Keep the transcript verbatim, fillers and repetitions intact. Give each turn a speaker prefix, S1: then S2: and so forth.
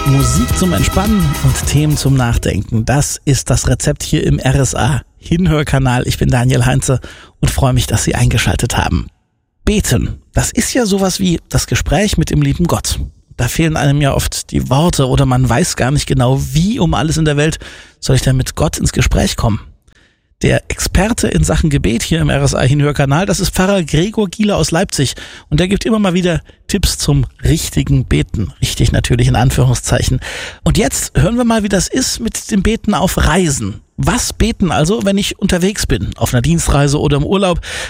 S1: Musik zum Entspannen und Themen zum Nachdenken. Das ist das Rezept hier im R S A Hinhörkanal. Ich bin Daniel Heinze und freue mich, dass Sie eingeschaltet haben. Beten, das ist ja sowas wie das Gespräch mit dem lieben Gott. Da fehlen einem ja oft die Worte oder man weiß gar nicht genau, wie um alles in der Welt soll ich denn mit Gott ins Gespräch kommen. Der Experte in Sachen Gebet hier im R S A Hinhörkanal, das ist Pfarrer Gregor Gieler aus Leipzig. Und der gibt immer mal wieder Tipps zum richtigen Beten. Richtig natürlich in Anführungszeichen. Und jetzt hören wir mal, wie das ist mit dem Beten auf Reisen. Was beten also, wenn ich unterwegs bin, auf einer Dienstreise oder im Urlaub?